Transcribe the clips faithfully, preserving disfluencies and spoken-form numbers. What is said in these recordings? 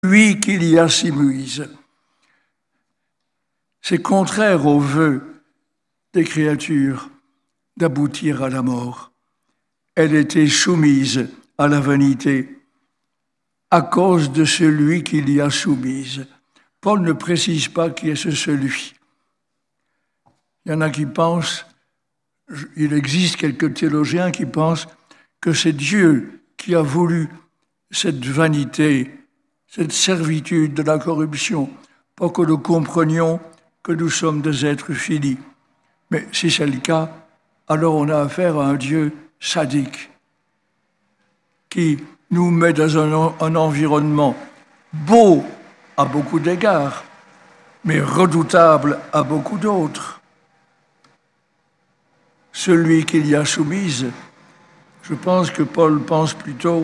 lui qu'il y a s'immuise. C'est contraire au vœu des créatures d'aboutir à la mort. Elle était soumise à la vanité à cause de celui qu'il y a soumise. Paul ne précise pas qui est ce celui. Il y en a qui pensent, il existe quelques théologiens qui pensent que c'est Dieu qui a voulu cette vanité, cette servitude de la corruption, pour que nous comprenions que nous sommes des êtres finis. Mais si c'est le cas, alors on a affaire à un Dieu sadique qui nous met dans un, un environnement beau à beaucoup d'égards, mais redoutable à beaucoup d'autres. Celui qu'il y a soumise, je pense que Paul pense plutôt,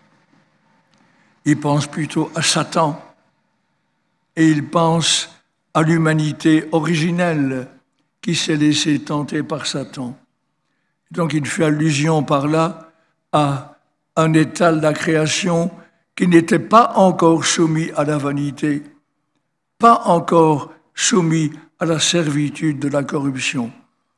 il pense plutôt à Satan, et il pense à l'humanité originelle qui s'est laissée tenter par Satan. Donc il fait allusion par là à un état de la création qui n'était pas encore soumis à la vanité, pas encore soumis à la servitude de la corruption.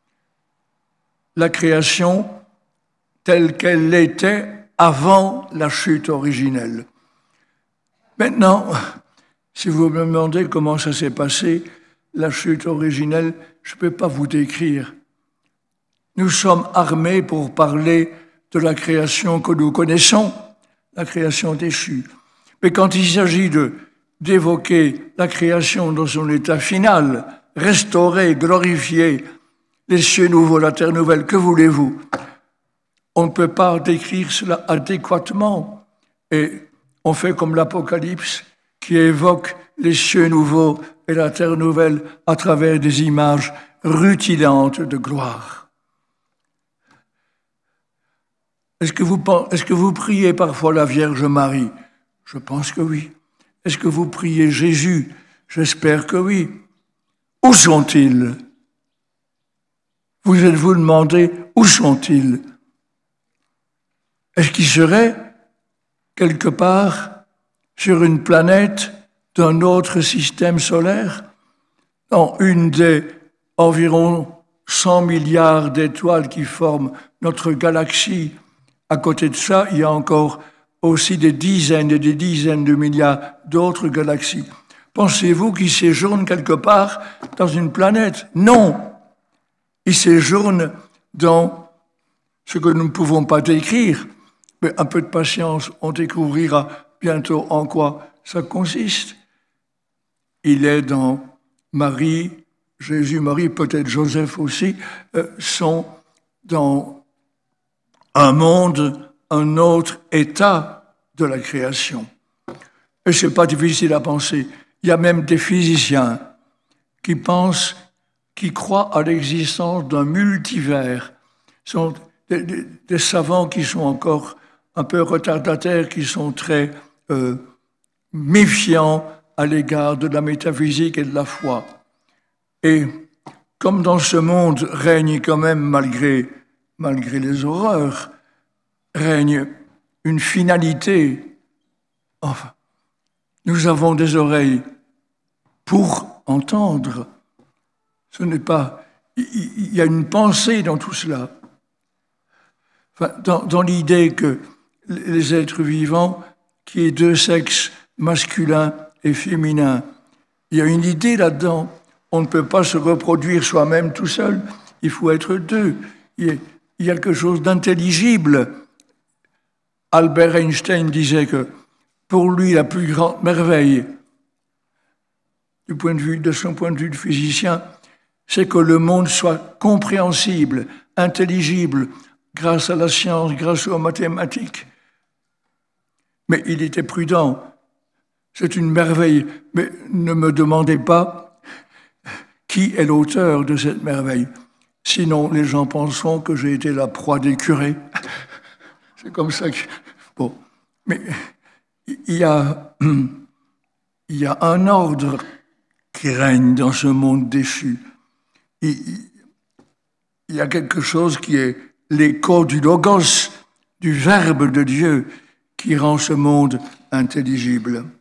La création telle qu'elle l'était avant la chute originelle. Maintenant, si vous me demandez comment ça s'est passé, la chute originelle, je ne peux pas vous décrire. Nous sommes armés pour parler de la création que nous connaissons, la création déchue. Mais quand il s'agit de, d'évoquer la création dans son état final, restauré, glorifié, les cieux nouveaux, la terre nouvelle, que voulez-vous? On ne peut pas décrire cela adéquatement. Et on fait comme l'Apocalypse qui évoque les cieux nouveaux et la terre nouvelle à travers des images rutilantes de gloire. Est-ce que vous, est-ce que vous priez parfois la Vierge Marie? Je pense que oui. Est-ce que vous priez Jésus? J'espère que oui. Où sont-ils? Vous êtes-vous demandé où sont-ils? Est-ce qu'ils seraient quelque part sur une planète d'un autre système solaire? Dans une des environ cent milliards d'étoiles qui forment notre galaxie. À côté de ça, il y a encore aussi des dizaines et des dizaines de milliards d'autres galaxies. Pensez-vous qu'ils séjournent quelque part dans une planète? Non. Ils séjournent dans ce que nous ne pouvons pas décrire. Mais un peu de patience, on découvrira bientôt en quoi ça consiste. Il est dans Marie, Jésus, Marie, peut-être Joseph aussi, euh, sont dans un monde, un autre état de la création. Et ce n'est pas difficile à penser. Il y a même des physiciens qui pensent, qui croient à l'existence d'un multivers. Ce sont des, des, des savants qui sont encore un peu retardataires, qui sont très euh, méfiants à l'égard de la métaphysique et de la foi. Et comme dans ce monde règne quand même, malgré, malgré les horreurs, règne une finalité, enfin, nous avons des oreilles pour entendre. Ce n'est pas... Il y a une pensée dans tout cela. Enfin, dans, dans l'idée que les êtres vivants, qui est deux sexes, masculin et féminin, il y a une idée là-dedans. On ne peut pas se reproduire soi-même tout seul. Il faut être deux. Il y a quelque chose d'intelligible. Albert Einstein disait que pour lui, la plus grande merveille, du point de vue, de son point de vue de physicien, c'est que le monde soit compréhensible, intelligible, grâce à la science, grâce aux mathématiques. Mais il était prudent. C'est une merveille. Mais ne me demandez pas qui est l'auteur de cette merveille. Sinon, les gens penseront que j'ai été la proie des curés. C'est comme ça que... Bon. Mais il y a, il y a un ordre qui règne dans ce monde déchu. Il, il y a quelque chose qui est l'écho du logos, du Verbe de Dieu, qui rend ce monde intelligible.